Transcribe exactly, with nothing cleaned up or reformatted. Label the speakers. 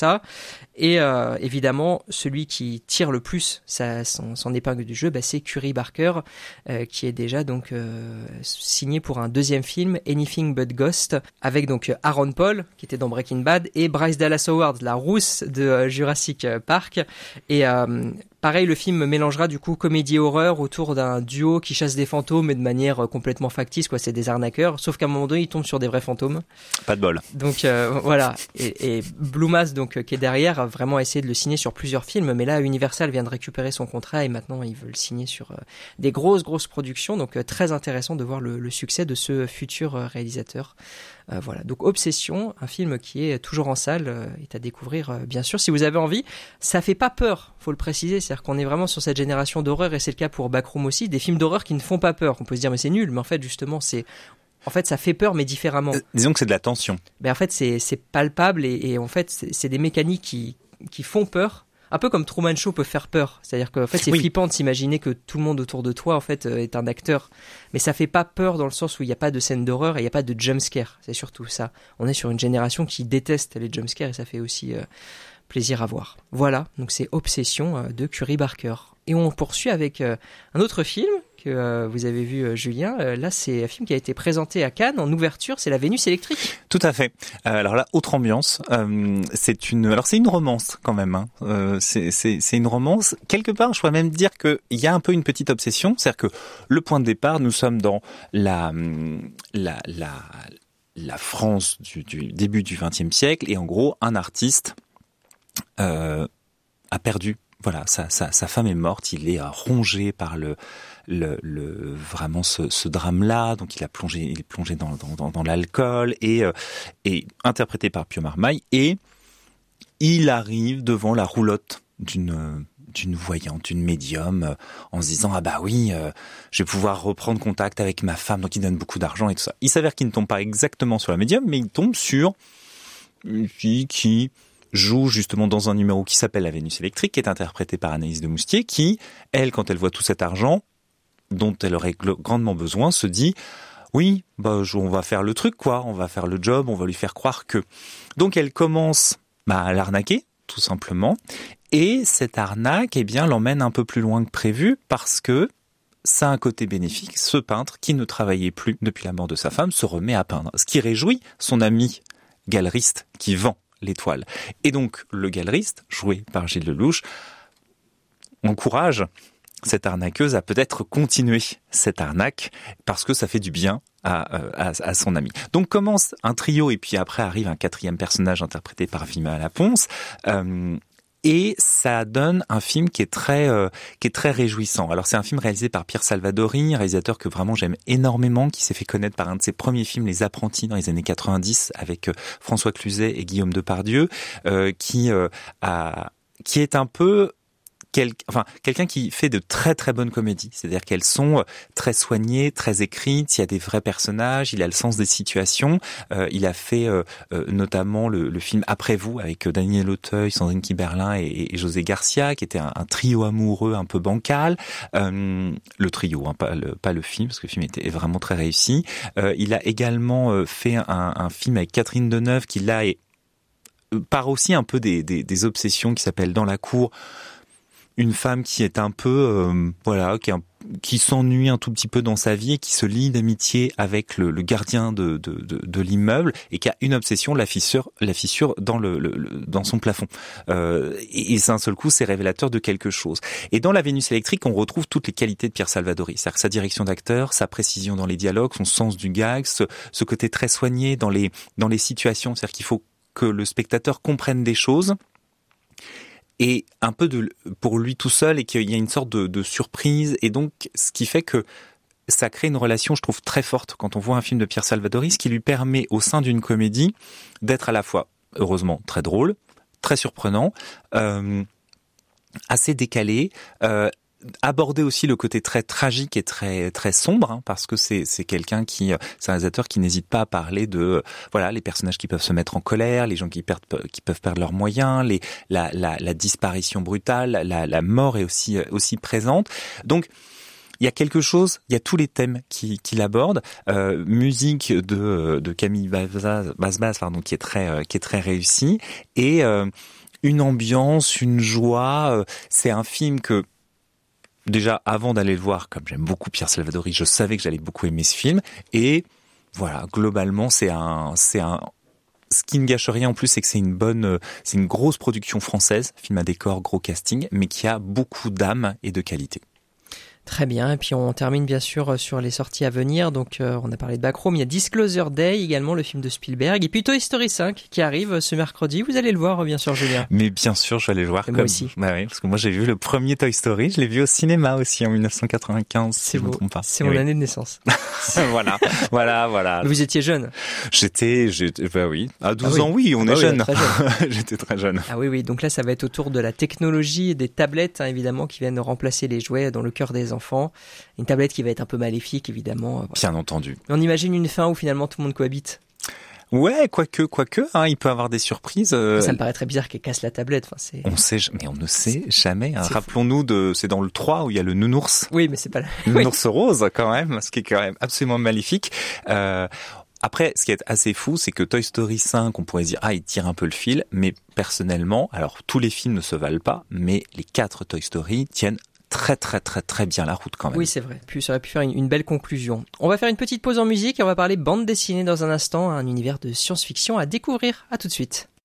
Speaker 1: ça. Et euh, évidemment, celui qui tire le plus sa, son, son épingle du jeu, bah, c'est Curry Barker, euh, qui est déjà donc euh, signé pour un deuxième film, Anything But Ghost, avec donc Aaron Paul, qui était dans Breaking Bad, et Bryce Dallas Howard, la rousse de euh, Jurassic Park. Et euh, pareil, le film mélangera du coup comédie et horreur autour d'un duo qui chasse des fantômes, mais de manière complètement factice, quoi. C'est des arnaqueurs, sauf qu'à un moment donné, ils tombent sur des vrais fantômes.
Speaker 2: Pas de bol.
Speaker 1: Donc euh, voilà. Et, et Blumhouse, donc euh, qui est derrière, a vraiment essayé de le signer sur plusieurs films, mais là, Universal vient de récupérer son contrat et maintenant, ils veulent le signer sur euh, des grosses, grosses productions. Donc euh, très intéressant de voir le, le succès de ce futur euh, réalisateur. Euh, voilà, donc Obsession, un film qui est toujours en salle, euh, est à découvrir euh, bien sûr si vous avez envie. Ça fait pas peur, faut le préciser, c'est-à-dire qu'on est vraiment sur cette génération d'horreur et c'est le cas pour Backroom aussi, des films d'horreur qui ne font pas peur. On peut se dire mais c'est nul, mais en fait justement c'est, en fait ça fait peur mais différemment.
Speaker 2: Euh, disons que c'est de la tension.
Speaker 1: Ben en fait c'est c'est palpable et, et en fait c'est, c'est des mécaniques qui qui font peur. Un peu comme Truman Show peut faire peur, c'est-à-dire qu'en fait c'est
Speaker 2: oui.
Speaker 1: flippant de s'imaginer que tout le monde autour de toi en fait euh, est un acteur, mais ça fait pas peur dans le sens où il n'y a pas de scène d'horreur et il n'y a pas de jumpscare, c'est surtout ça. On est sur une génération qui déteste les jumpscares et ça fait aussi euh, plaisir à voir. Voilà, donc c'est Obsession euh, de Curry Barker. Et on poursuit avec euh, un autre film que euh, vous avez vu, euh, Julien. Euh, là, c'est un film qui a été présenté à Cannes en ouverture, c'est La Vénus électrique.
Speaker 2: Tout à fait. Euh, alors là, autre ambiance. Euh, c'est une, alors c'est une romance quand même. Hein. Euh, c'est, c'est, c'est une romance. Quelque part, je pourrais même dire que il y a un peu une petite obsession, c'est-à-dire que le point de départ, nous sommes dans la, la, la, la France du, du début du vingtième siècle, et en gros, un artiste euh, a perdu. Voilà, sa, sa, sa femme est morte, il est rongé par le, le, le vraiment ce, ce drame-là, donc il a plongé, il est plongé dans, dans, dans l'alcool et, euh, et interprété par Pio Marmaille, et il arrive devant la roulotte d'une d'une voyante, d'une médium, euh, en se disant ah bah oui, euh, je vais pouvoir reprendre contact avec ma femme, donc il donne beaucoup d'argent et tout ça. Il s'avère qu'il ne tombe pas exactement sur la médium, mais il tombe sur une fille qui joue justement dans un numéro qui s'appelle La Vénus électrique, qui est interprétée par Anaïs de Moustier, qui, elle, quand elle voit tout cet argent, dont elle aurait grandement besoin, se dit « Oui, bah, on va faire le truc, quoi, on va faire le job, on va lui faire croire que... » Donc elle commence bah, à l'arnaquer, tout simplement, et cette arnaque, eh bien, l'emmène un peu plus loin que prévu, parce que ça a un côté bénéfique. Ce peintre, qui ne travaillait plus depuis la mort de sa femme, se remet à peindre, ce qui réjouit son ami galeriste qui vend l'étoile. Et donc, le galeriste, joué par Gilles Lelouch, encourage cette arnaqueuse à peut-être continuer cette arnaque parce que ça fait du bien à, à, à son ami. Donc commence un trio et puis après arrive un quatrième personnage interprété par Vima Laponce. Euh, Et ça donne un film qui est très euh, qui est très réjouissant. Alors c'est un film réalisé par Pierre Salvadori, un réalisateur que vraiment j'aime énormément, qui s'est fait connaître par un de ses premiers films, Les Apprentis, dans les années quatre-vingt-dix, avec euh, François Cluzet et Guillaume Depardieu, euh, qui euh, a qui est un peu Quel, enfin, quelqu'un qui fait de très très bonnes comédies, c'est-à-dire qu'elles sont très soignées, très écrites, il y a des vrais personnages, il a le sens des situations, euh, il a fait euh, euh, notamment le, le film Après vous avec Daniel Auteuil, Sandrine Kiberlin et, et José Garcia, qui était un, un trio amoureux un peu bancal, euh, le trio, hein, pas, le, pas le film, parce que le film était vraiment très réussi. Euh, il a également euh, fait un, un film avec Catherine Deneuve qui là est, part aussi un peu des, des, des obsessions, qui s'appelle Dans la cour, une femme qui est un peu, euh, voilà, qui, est un, qui s'ennuie un tout petit peu dans sa vie et qui se lie d'amitié avec le, le gardien de, de, de, de l'immeuble et qui a une obsession, la fissure, la fissure dans le, le, le dans son plafond. Euh, et, et d'un seul coup, c'est révélateur de quelque chose. Et dans La Vénus électrique, on retrouve toutes les qualités de Pierre Salvadori, c'est-à-dire sa direction d'acteur, sa précision dans les dialogues, son sens du gag, ce, ce côté très soigné dans les dans les situations, c'est-à-dire qu'il faut que le spectateur comprenne des choses. Et un peu de pour lui tout seul, et qu'il y a une sorte de, de surprise, et donc ce qui fait que ça crée une relation, je trouve, très forte quand on voit un film de Pierre Salvadori, ce qui lui permet au sein d'une comédie d'être à la fois, heureusement, très drôle, très surprenant, euh, assez décalé, euh, aborder aussi le côté très tragique et très très sombre, hein, parce que c'est c'est quelqu'un qui c'est un réalisateur qui n'hésite pas à parler de voilà les personnages qui peuvent se mettre en colère, les gens qui perdent qui peuvent perdre leurs moyens, les la la, la disparition brutale, la la mort est aussi aussi présente. Donc il y a quelque chose, il y a tous les thèmes qui, qui l'abordent. Euh, musique de, de Camille Bazbaz, pardon, qui est très, qui est très réussie, et euh, une ambiance, une joie. C'est un film que, déjà, avant d'aller le voir, comme j'aime beaucoup Pierre Salvadori, je savais que j'allais beaucoup aimer ce film, et voilà, globalement, c'est un, c'est un, ce qui ne gâche rien en plus, c'est que c'est une bonne, c'est une grosse production française, film à décor, gros casting, mais qui a beaucoup d'âme et de qualité.
Speaker 1: Très bien, et puis on termine bien sûr sur les sorties à venir. Donc euh, on a parlé de Backrooms, il y a Disclosure Day également, le film de Spielberg, et puis Toy Story cinq qui arrive ce mercredi. Vous allez le voir bien sûr, Julien?
Speaker 2: Mais bien sûr, je vais aller le voir.
Speaker 1: Et
Speaker 2: comme...
Speaker 1: moi aussi.
Speaker 2: Bah oui, parce que moi j'ai vu le premier Toy Story, je l'ai vu au cinéma aussi en dix-neuf cent quatre-vingt-quinze,
Speaker 1: c'est
Speaker 2: si je
Speaker 1: beau.
Speaker 2: me trompe pas.
Speaker 1: C'est
Speaker 2: et
Speaker 1: mon
Speaker 2: oui.
Speaker 1: année de naissance.
Speaker 2: voilà, voilà, voilà.
Speaker 1: Vous étiez jeune?
Speaker 2: J'étais, j'étais, bah oui, à douze
Speaker 1: ah oui.
Speaker 2: ans, oui, on
Speaker 1: ah
Speaker 2: est
Speaker 1: oui,
Speaker 2: jeune.
Speaker 1: Très jeune.
Speaker 2: J'étais très jeune.
Speaker 1: Ah oui, oui, donc là ça va être autour de la technologie et des tablettes, hein, évidemment, qui viennent remplacer les jouets dans le cœur des enfants. Une tablette qui va être un peu maléfique, évidemment. Voilà.
Speaker 2: Bien entendu.
Speaker 1: Mais on imagine une fin où finalement tout le monde cohabite.
Speaker 2: Ouais, quoique, quoique, hein, il peut avoir des surprises. Euh...
Speaker 1: Ça me paraît très bizarre qu'elle casse la tablette. Enfin, c'est...
Speaker 2: On sait, mais on ne sait jamais. Hein.
Speaker 1: C'est
Speaker 2: Rappelons-nous de, c'est dans le trois où il y a le nounours.
Speaker 1: Oui, mais c'est pas la...
Speaker 2: nounours rose quand même, ce qui est quand même absolument maléfique. Euh, Après, ce qui est assez fou, c'est que Toy Story cinq, on pourrait dire, ah, il tire un peu le fil, mais personnellement, alors tous les films ne se valent pas, mais les quatre Toy Story tiennent très très très très bien la route quand même.
Speaker 1: Oui, c'est vrai. Puis ça aurait pu faire une, une belle conclusion. On va faire une petite pause en musique et on va parler bande dessinée dans un instant, un univers de science-fiction à découvrir. À tout de suite.